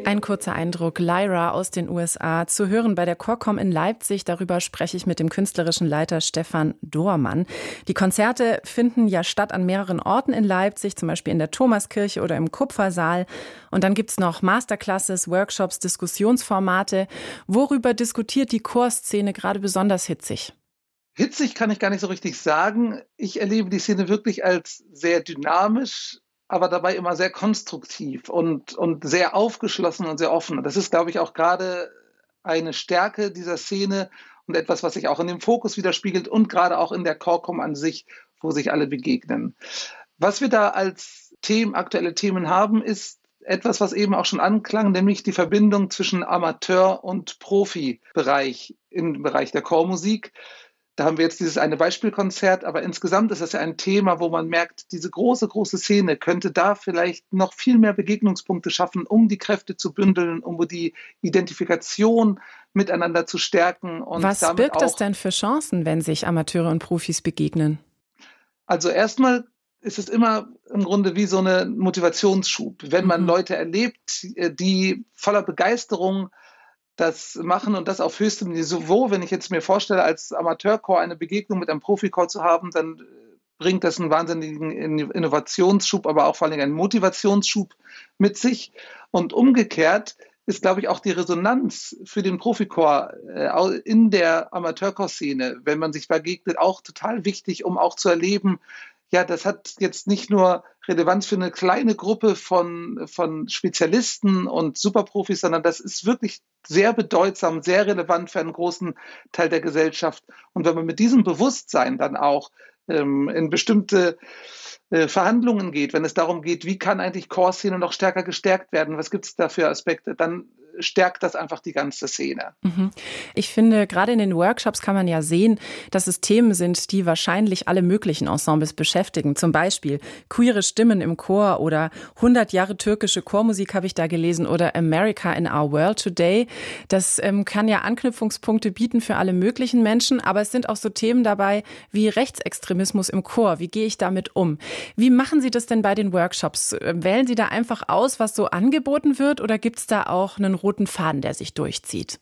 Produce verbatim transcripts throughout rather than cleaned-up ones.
Ein kurzer Eindruck, Lyra aus den U S A, zu hören bei der Chorcom in Leipzig. Darüber spreche ich mit dem künstlerischen Leiter Stefan Dohrmann. Die Konzerte finden ja statt an mehreren Orten in Leipzig, zum Beispiel in der Thomaskirche oder im Kupfersaal. Und dann gibt's noch Masterclasses, Workshops, Diskussionsformate. Worüber diskutiert die Chorszene gerade besonders hitzig? Hitzig kann ich gar nicht so richtig sagen. Ich erlebe die Szene wirklich als sehr dynamisch, aber dabei immer sehr konstruktiv und, und sehr aufgeschlossen und sehr offen. Das ist, glaube ich, auch gerade eine Stärke dieser Szene und etwas, was sich auch in dem Fokus widerspiegelt und gerade auch in der Chorcom an sich, wo sich alle begegnen. Was wir da als Themen, aktuelle Themen haben, ist etwas, was eben auch schon anklang, nämlich die Verbindung zwischen Amateur- und Profibereich im Bereich der Chormusik. Da haben wir jetzt dieses eine Beispielkonzert, aber insgesamt ist das ja ein Thema, wo man merkt, diese große, große Szene könnte da vielleicht noch viel mehr Begegnungspunkte schaffen, um die Kräfte zu bündeln, um die Identifikation miteinander zu stärken. Und Was damit birgt auch, das denn für Chancen, wenn sich Amateure und Profis begegnen? Also erstmal ist es immer im Grunde wie so eine Motivationsschub. Wenn man Mhm. Leute erlebt, die voller Begeisterung das machen und das auf höchstem Niveau. Wenn ich jetzt mir vorstelle, als Amateurchor eine Begegnung mit einem Profichor zu haben, dann bringt das einen wahnsinnigen Innovationsschub, aber auch vor allem einen Motivationsschub mit sich. Und umgekehrt ist, glaube ich, auch die Resonanz für den Profichor äh, in der Amateurchorszene, wenn man sich begegnet, auch total wichtig, um auch zu erleben, ja, das hat jetzt nicht nur Relevanz für eine kleine Gruppe von, von Spezialisten und Superprofis, sondern das ist wirklich sehr bedeutsam, sehr relevant für einen großen Teil der Gesellschaft. Und wenn man mit diesem Bewusstsein dann auch ähm, in bestimmte äh, Verhandlungen geht, wenn es darum geht, wie kann eigentlich Chorszene noch stärker gestärkt werden, was gibt es da für Aspekte, dann stärkt das einfach die ganze Szene. Ich finde, gerade in den Workshops kann man ja sehen, dass es Themen sind, die wahrscheinlich alle möglichen Ensembles beschäftigen. Zum Beispiel queere Stimmen im Chor oder hundert Jahre türkische Chormusik habe ich da gelesen oder America in Our World Today. Das ähm, kann ja Anknüpfungspunkte bieten für alle möglichen Menschen, aber es sind auch so Themen dabei wie Rechtsextremismus im Chor. Wie gehe ich damit um? Wie machen Sie das denn bei den Workshops? Wählen Sie da einfach aus, was so angeboten wird, oder gibt es da auch einen roten Faden, der sich durchzieht?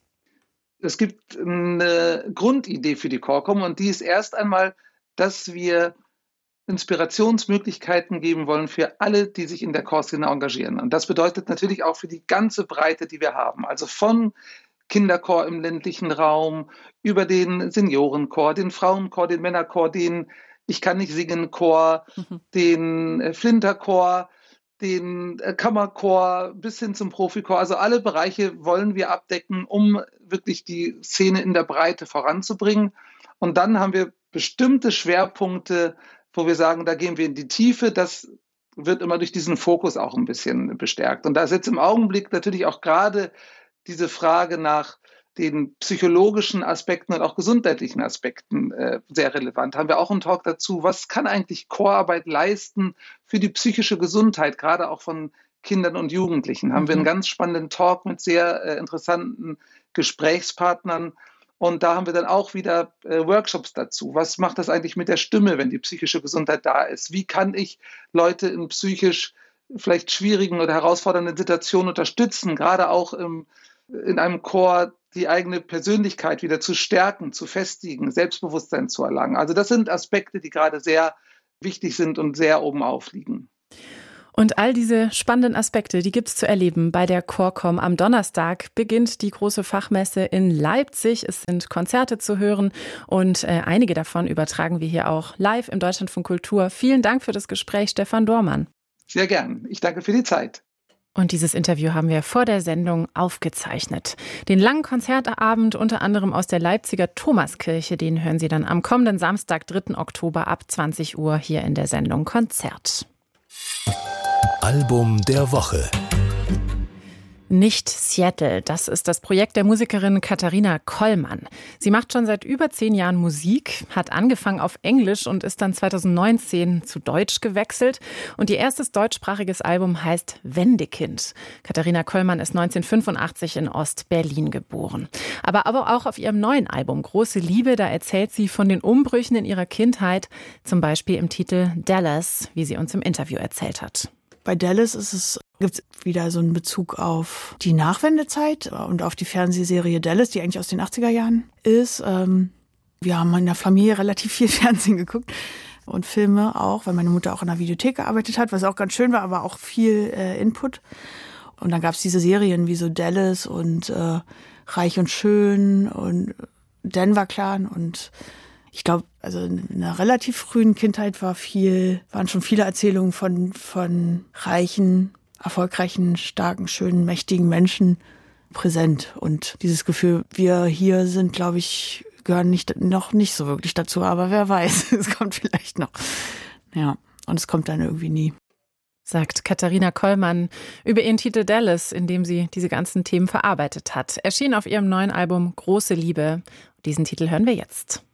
Es gibt eine Grundidee für die Chorcom und die ist erst einmal, dass wir Inspirationsmöglichkeiten geben wollen für alle, die sich in der Chorszene engagieren. Und das bedeutet natürlich auch für die ganze Breite, die wir haben. Also von Kinderchor im ländlichen Raum über den Seniorenchor, den Frauenchor, den Männerchor, den Ich kann nicht singen Chor, mhm. den Flinterchor, den Kammerchor bis hin zum Profichor. Also alle Bereiche wollen wir abdecken, um wirklich die Szene in der Breite voranzubringen. Und dann haben wir bestimmte Schwerpunkte, wo wir sagen, da gehen wir in die Tiefe. Das wird immer durch diesen Fokus auch ein bisschen bestärkt. Und da ist jetzt im Augenblick natürlich auch gerade diese Frage nach den psychologischen Aspekten und auch gesundheitlichen Aspekten äh, sehr relevant. Haben wir auch einen Talk dazu, was kann eigentlich Chorarbeit leisten für die psychische Gesundheit, gerade auch von Kindern und Jugendlichen. Haben mhm. wir einen ganz spannenden Talk mit sehr äh, interessanten Gesprächspartnern. Und da haben wir dann auch wieder äh, Workshops dazu. Was macht das eigentlich mit der Stimme, wenn die psychische Gesundheit da ist? Wie kann ich Leute in psychisch vielleicht schwierigen oder herausfordernden Situationen unterstützen, gerade auch im, in einem Chor, die eigene Persönlichkeit wieder zu stärken, zu festigen, Selbstbewusstsein zu erlangen. Also das sind Aspekte, die gerade sehr wichtig sind und sehr oben aufliegen. Und all diese spannenden Aspekte, die gibt's zu erleben bei der Chorcom. Am Donnerstag beginnt die große Fachmesse in Leipzig. Es sind Konzerte zu hören und äh, einige davon übertragen wir hier auch live im Deutschlandfunk Kultur. Vielen Dank für das Gespräch, Stefan Dohrmann. Sehr gern. Ich danke für die Zeit. Und dieses Interview haben wir vor der Sendung aufgezeichnet. Den langen Konzertabend unter anderem aus der Leipziger Thomaskirche, den hören Sie dann am kommenden Samstag, dritten Oktober ab zwanzig Uhr hier in der Sendung Konzert. Album der Woche. Nicht Seattle, das ist das Projekt der Musikerin Katharina Kollmann. Sie macht schon seit über zehn Jahren Musik, hat angefangen auf Englisch und ist dann zweitausendneunzehn zu Deutsch gewechselt. Und ihr erstes deutschsprachiges Album heißt Wendekind. Katharina Kollmann ist neunzehnhundertfünfundachtzig in Ost-Berlin geboren. Aber, aber auch auf ihrem neuen Album Große Liebe, da erzählt sie von den Umbrüchen in ihrer Kindheit, zum Beispiel im Titel Dallas, wie sie uns im Interview erzählt hat. Bei Dallas ist es, gibt es wieder so einen Bezug auf die Nachwendezeit und auf die Fernsehserie Dallas, die eigentlich aus den achtziger Jahren ist. Ähm, wir haben in der Familie relativ viel Fernsehen geguckt und Filme auch, weil meine Mutter auch in der Videothek gearbeitet hat, was auch ganz schön war, aber auch viel äh, Input. Und dann gab es diese Serien wie so Dallas und äh, Reich und Schön und Denver Clan und ich glaube, also in einer relativ frühen Kindheit war viel, waren schon viele Erzählungen von, von reichen, erfolgreichen, starken, schönen, mächtigen Menschen präsent. Und dieses Gefühl, wir hier sind, glaube ich, gehören nicht, noch nicht so wirklich dazu, aber wer weiß, es kommt vielleicht noch. Ja, und es kommt dann irgendwie nie. Sagt Katharina Kollmann über ihren Titel Dallas, in dem sie diese ganzen Themen verarbeitet hat. Erschien auf ihrem neuen Album Große Liebe. Diesen Titel hören wir jetzt.